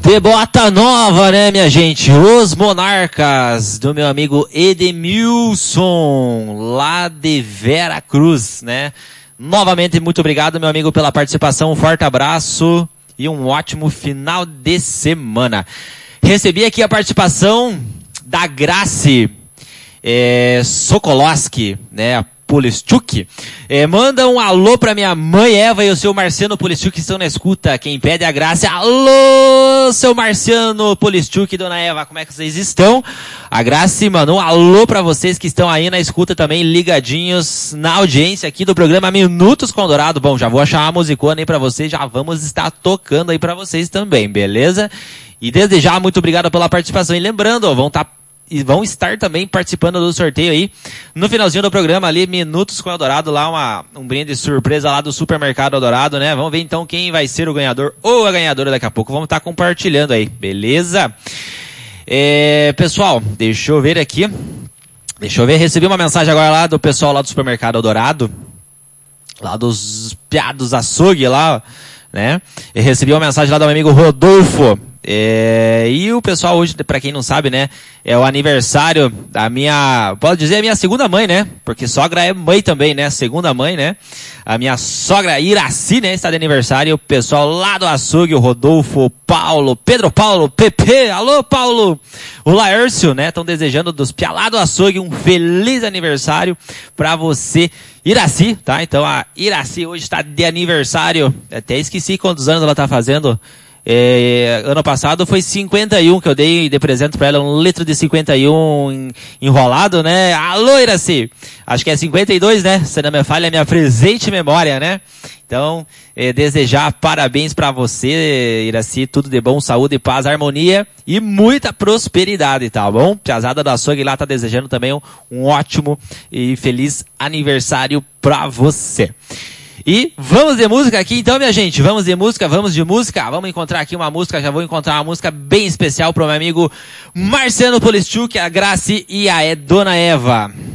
De bota nova, né, minha gente? Os Monarcas, do meu amigo Edemilson, lá de Vera Cruz, né? Novamente, muito obrigado, meu amigo, pela participação. Um forte abraço e um ótimo final de semana. Recebi aqui a participação da Grace Sokolowski, né? Polischuk. Manda um alô pra minha mãe Eva e o seu Marciano Polischuk que estão na escuta. Quem pede a graça, alô, seu Marciano Polischuk e dona Eva, como é que vocês estão? A Grace mandou um alô pra vocês que estão aí na escuta também, ligadinhos na audiência aqui do programa Minutos com Dourado. Bom, já vou achar uma musicona aí pra vocês, já vamos estar tocando aí pra vocês também, beleza? E desde já, muito obrigado pela participação. E lembrando, ó, vão estar também participando do sorteio aí, no finalzinho do programa ali, Minutos com o Eldorado, lá um brinde surpresa lá do Supermercado Eldorado, né? Vamos ver então quem vai ser o ganhador ou a ganhadora daqui a pouco, vamos estar compartilhando aí, beleza? Pessoal, deixa eu ver aqui, recebi uma mensagem agora lá do pessoal lá do Supermercado Eldorado, lá dos piados açougue lá, né? Eu recebi uma mensagem lá do meu amigo Rodolfo. E o pessoal hoje, pra quem não sabe, né, é o aniversário da pode dizer a minha segunda mãe, né, porque sogra é mãe também, né, segunda mãe, né, a minha sogra Iraci, né, está de aniversário, o pessoal lá do açougue, o Rodolfo, o Paulo, Pedro Paulo, Pepe, alô Paulo, o Laércio, né, estão desejando dos pia lá do açougue um feliz aniversário pra você, Iraci, tá, então a Iraci hoje está de aniversário, até esqueci quantos anos ela tá fazendo. Ano passado foi 51 que eu dei de presente pra ela, 1 litro de 51 enrolado, né? Alô, Iraci! Acho que é 52, né? Se não me falha a minha presente memória, né? Então, desejar parabéns pra você, Iraci, tudo de bom, saúde, paz, harmonia e muita prosperidade, tá bom? Piazada do açougue lá tá desejando também um ótimo e feliz aniversário pra você. E vamos de música aqui então, minha gente, vamos de música, vamos encontrar aqui uma música, já vou encontrar uma música bem especial para o meu amigo Marciano Polischuk, a Grace e a Dona Eva.